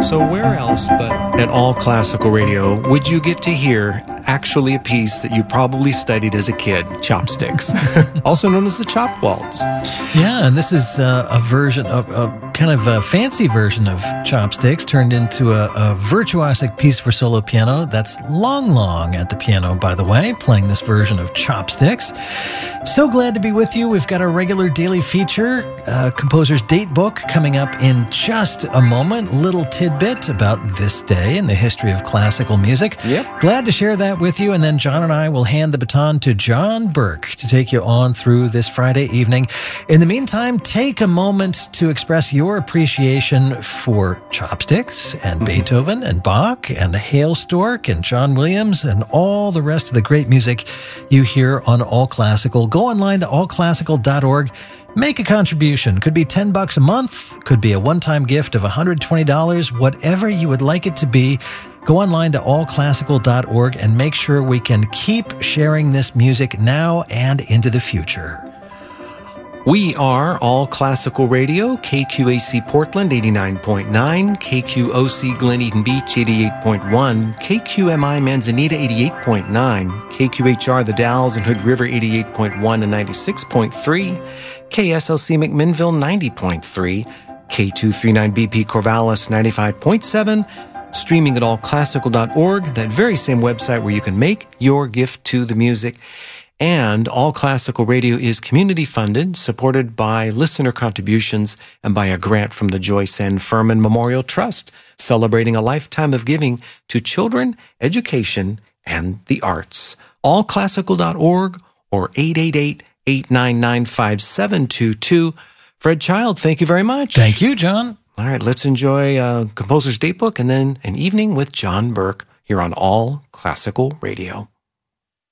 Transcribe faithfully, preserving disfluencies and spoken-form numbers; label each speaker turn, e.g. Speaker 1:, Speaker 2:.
Speaker 1: So where else but at All Classical Radio would you get to hear actually a piece that you probably studied as a kid, chopsticks, also known as the chop waltz.
Speaker 2: Yeah, and this is uh, a version of a kind of a fancy version of chopsticks turned into a, a virtuosic piece for solo piano. That's Long Long at the piano, by the way, playing this version of chopsticks. So glad to be with you. We've got our regular daily feature, uh, Composer's Date Book, coming up in just a moment. Little tidbit about this day in the history of classical music.
Speaker 1: Yep.
Speaker 2: Glad to share that with you. And then John and I will hand the baton to John Burke to take you on through this Friday evening. In the meantime, take a moment to express your appreciation for chopsticks and mm-hmm. Beethoven and Bach and Hailstork and John Williams and all the rest of the great music you hear on All Classical. Go online to all classical dot org. Make a contribution. Could be ten bucks a month, could be a one-time gift of one hundred twenty dollars, whatever you would like it to be. Go online to all classical dot org and make sure we can keep sharing this music now and into the future.
Speaker 1: We are All Classical Radio, K Q A C Portland eighty-nine point nine, K Q O C Glen Eden Beach eighty-eight point one, K Q M I Manzanita eighty-eight point nine, K Q H R The Dalles and Hood River eighty-eight point one and ninety-six point three, K S L C McMinnville ninety point three, K two thirty-nine B P Corvallis ninety-five point seven, streaming at all classical dot org, that very same website where you can make your gift to the music. And All Classical Radio is community-funded, supported by listener contributions and by a grant from the Joyce N. Furman Memorial Trust, celebrating a lifetime of giving to children, education, and the arts. all classical dot org or eight eight eight, eight nine nine, five seven two two. Fred Child, thank you very much.
Speaker 2: Thank you, John.
Speaker 1: All right, let's enjoy uh, Composer's Date Book and then an evening with John Burke here on All Classical Radio.